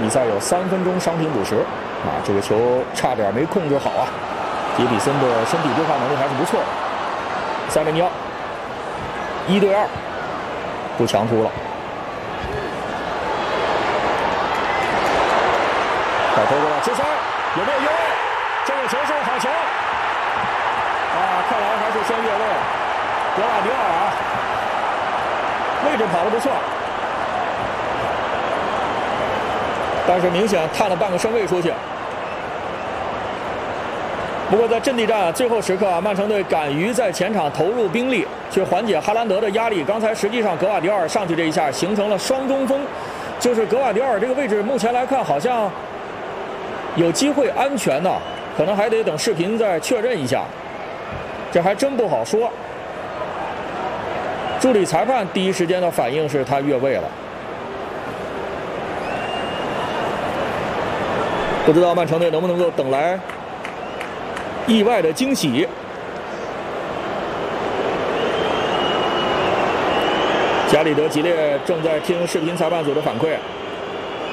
比赛有3分钟伤停补时，啊，这个球差点没控制好啊。杰里森的身体对抗能力还是不错的。塞维尼奥1对2，不强突了。好投过来，直塞，有没有越位？这个球是好球。啊，看来还是先越位了。格瓦迪奥尔位置跑得不错。 但是明显探了半个身位出去。不过在阵地战最后时刻啊，曼城队敢于在前场投入兵力，去缓解哈兰德的压力。刚才实际上格瓦迪奥尔上去这一下，形成了双中锋，就是格瓦迪奥尔这个位置，目前来看好像有机会安全呢，可能还得等视频再确认一下，这还真不好说。助理裁判第一时间的反应是他越位了。 不知道曼城队能不能够等来意外的惊喜。加里德吉列正在听视频裁判组的反馈。